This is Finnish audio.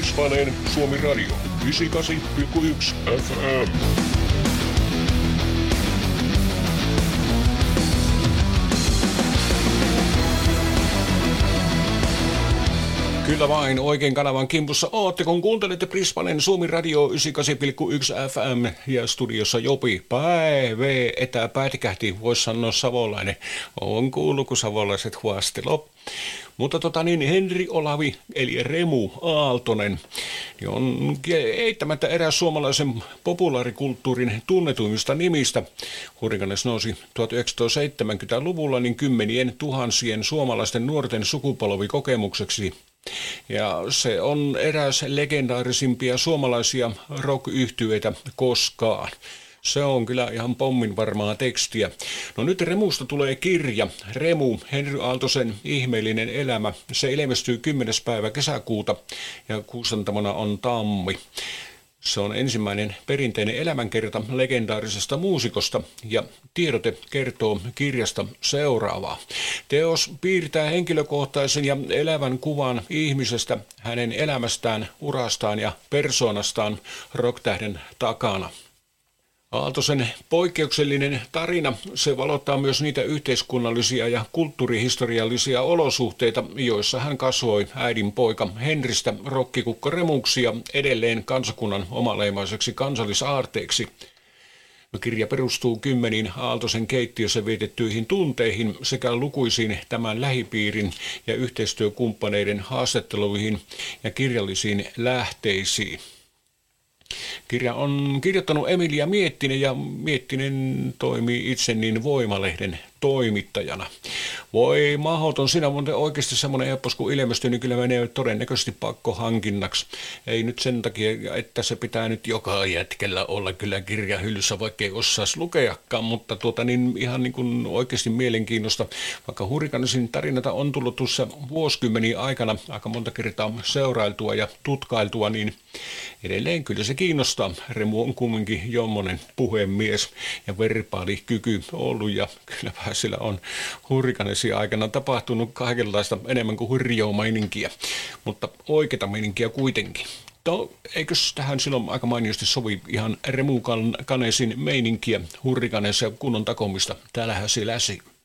Brisbaneen Suomi Radio 98,1 FM. Kyllä vain, oikein kanavan kimpussa ootte, kun kuuntelette Brisbaneen Suomi Radio 98,1 FM ja studiossa Jopi päivä etäpäätikähti, voisi sanoa savolainen. On kuullut, kun savolaiset huastelo. Mutta Henri Olavi, eli Remu Aaltonen, niin on eittämättä eräs suomalaisen populaarikulttuurin tunnetuimmista nimistä. Hurrikanes nousi 1970-luvulla niin kymmenien tuhansien suomalaisten nuorten sukupolvikokemukseksi. Ja se on eräs legendaarisimpia suomalaisia rock-yhtyeitä koskaan. Se on kyllä ihan pommin varmaa tekstiä. No nyt Remusta tulee kirja. Remu, Henri Aaltosen ihmeellinen elämä. Se ilmestyy 10. päivä kesäkuuta ja kustantamona on Tammi. Se on ensimmäinen perinteinen elämänkerta legendaarisesta muusikosta ja tiedote kertoo kirjasta seuraavaa. Teos piirtää henkilökohtaisen ja elävän kuvan ihmisestä, hänen elämästään, urastaan ja persoonastaan rocktähden takana. Aaltosen poikkeuksellinen tarina, se valottaa myös niitä yhteiskunnallisia ja kulttuurihistoriallisia olosuhteita, joissa hän kasvoi äidin poika Henristä rokkikukko Remuksi ja edelleen kansakunnan omaleimaiseksi kansallisaarteeksi. Kirja perustuu kymmeniin Aaltosen keittiössä vietettyihin tunteihin sekä lukuisiin tämän lähipiirin ja yhteistyökumppaneiden haastatteluihin ja kirjallisiin lähteisiin. Kirja on kirjoittanut Emilia Miettinen ja Miettinen toimii itse niin Voimalehden toimittajana. Voi mahdoton, siinä on oikeasti semmoinen epos, kun ilmestyy, niin kyllä menee todennäköisesti pakkohankinnaksi. Ei nyt sen takia, että se pitää nyt joka jätkellä olla kyllä kirjahyllyssä, vaikka ei osaisi lukeakaan, mutta ihan niin kuin oikeasti mielenkiinnosta. Vaikka Hurrikanesin tarinata on tullut tuossa vuosikymmeniä aikana aika monta kertaa seurailtua ja tutkailtua, niin edelleen kyllä se kiinnostaa. Remu on kumminkin jommonen puhemies ja verbaali kyky ollut ja kylläpä sillä on Hurrikanesin aikana tapahtunut kaikenlaista enemmän kuin hurjaa meininkiä, mutta oikeita meininkiä kuitenkin. Eikös tähän silloin aika mainiosti sovi ihan Remu Kanesin meininkiä Hurrikaneissa ja kunnon takomista? Täällähän se läsi.